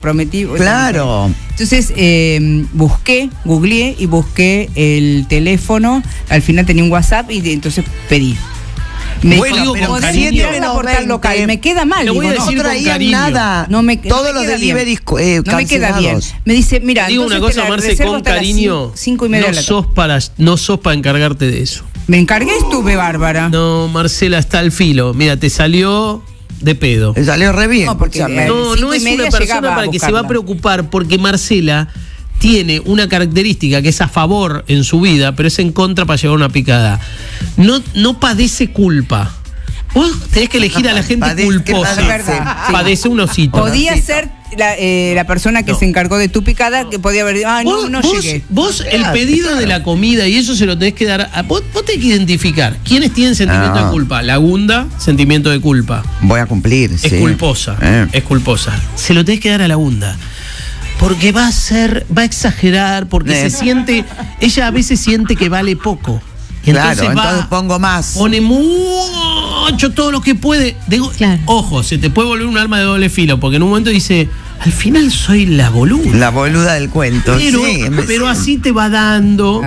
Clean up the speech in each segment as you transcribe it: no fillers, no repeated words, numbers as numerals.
prometí. Claro. Entonces googleé y busqué el teléfono. Al final tenía un WhatsApp y entonces pedí. Bueno, pero con cariño, la portal local. Me queda mal. Lo voy a decir no traían nada. Todos los deliveries no me queda bien. Me dice, mira, digo una cosa, Marce, con cariño. 5:30 no sos para encargarte de eso. Me encargué, estuve bárbara. No, Marcela, está al filo. Mira, te salió de pedo. Le salió re bien. No, porque no es una persona para que se va a preocupar, porque Marcela tiene una característica que es a favor en su vida, pero es en contra para llevar una picada. No padece culpa. Vos tenés que elegir a la gente culposa. Padece un osito. Podía ser la persona que se encargó de tu picada, que podía haber dicho, no llegué. Vos el pedido de la comida y eso se lo tenés que dar. Vos tenés que identificar quiénes tienen sentimiento de culpa. La Gunda, sentimiento de culpa. Voy a cumplir. Es culposa. Es culposa. Se lo tenés que dar a la Gunda. Porque va a exagerar, porque se siente, ella a veces siente que vale poco. Y entonces pongo más. Pone mucho, todo lo que puede. Ojo, se te puede volver un arma de doble filo, porque en un momento dice, al final soy la boluda. La boluda del cuento. Pero así te va dando.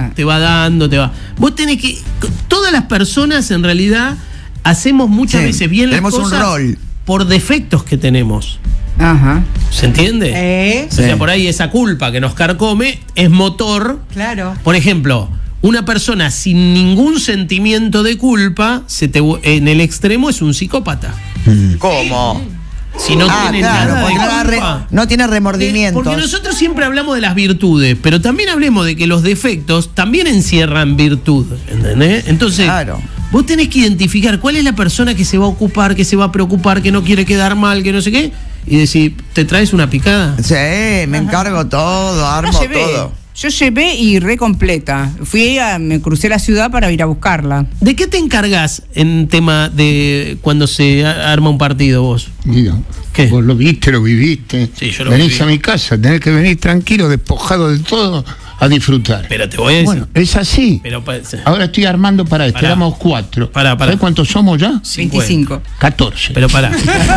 Vos tenés que, todas las personas en realidad hacemos muchas veces bien las cosas. Tenemos un rol. Por defectos que tenemos. Ajá. ¿Se entiende? O sea, por ahí esa culpa que nos carcome es motor. Claro. Por ejemplo, una persona sin ningún sentimiento de culpa, en el extremo es un psicópata. ¿Cómo? Si no tiene nada de culpa. No tiene remordimientos. Porque nosotros siempre hablamos de las virtudes, pero también hablemos de que los defectos también encierran virtud. ¿Entendés? Entonces, vos tenés que identificar cuál es la persona que se va a ocupar, que se va a preocupar, que no quiere quedar mal, que no sé qué. Y decir, ¿te traes una picada? Sí, me encargo todo, armo todo. Yo llevé y re completa. Me crucé la ciudad para ir a buscarla. ¿De qué te encargas en tema de cuando se arma un partido vos? Mira, ¿qué? Vos lo viste, lo viviste. Sí, yo lo Venís viví. a mi casa, tenés que venir tranquilo, despojado de todo, a disfrutar. Pero te voy a decir. Bueno, es así. Ahora estoy armando para esto. Éramos 4. ¿Sabés cuántos somos ya? 25. 14. Pero pará.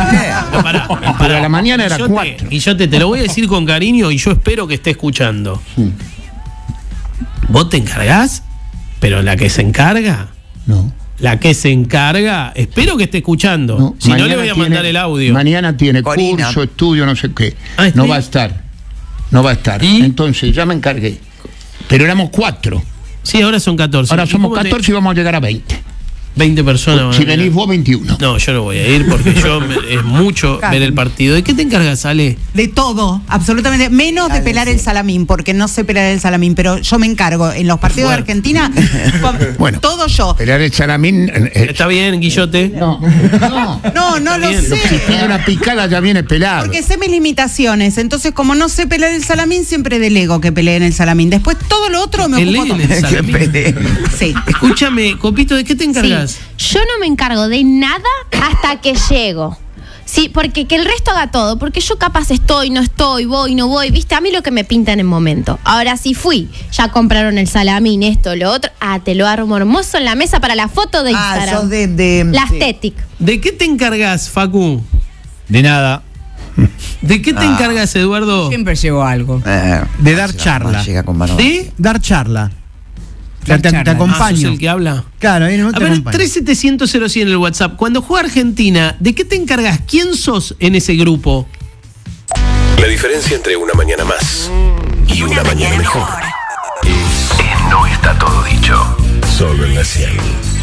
Pero a la mañana era 4. Guillote, te lo voy a decir con cariño y yo espero que esté escuchando. Sí. ¿Vos te encargás? Pero la que se encarga. No. La que se encarga, espero que esté escuchando. No, si no, le voy a mandar el audio. Mañana tiene curso, estudio, no sé qué. No va a estar. No va a estar. ¿Y? Entonces ya me encargué. Pero éramos 4. Sí, ahora son 14. Ahora somos 14 y vamos a llegar a 20. 20 personas. Si venís vos, 21. No, yo no voy a ir porque es mucho ver el partido. ¿De qué te encargas, Ale? De todo, absolutamente. Menos de pelar el salamín, porque no sé pelar el salamín, pero yo me encargo en los partidos de Argentina. Bueno, todo yo. Pelar el salamín. Está bien, Guillote. No lo sé. Si tiene una picada ya viene pelado. Porque sé mis limitaciones. Entonces, como no sé pelar el salamín, siempre delego que peleen el salamín. Después, todo lo otro me ocupo todo. El salamín. Sí. Escúchame, Copito, ¿de qué te encargas? Yo no me encargo de nada hasta que llego. Sí, porque que el resto haga todo, porque yo capaz estoy, no estoy, voy, no voy, viste, a mí lo que me pinta en el momento. Ahora si fui, ya compraron el salamín, esto, lo otro, te lo armo hermoso en la mesa para la foto de Instagram. Sos la estética. ¿De qué te encargas, Facu? De nada. ¿De qué te encargas, Eduardo? Siempre llevo algo. De dar charla. ¿De? Dar charla. Te ¿Sos acompaño. el que habla? Claro, ahí no te A ver, acompaño. 3700-100 en el WhatsApp. Cuando juega Argentina, ¿de qué te encargas? ¿Quién sos en ese grupo? La diferencia entre una mañana más y una mañana mejor es que no está todo dicho. Solo en la 100.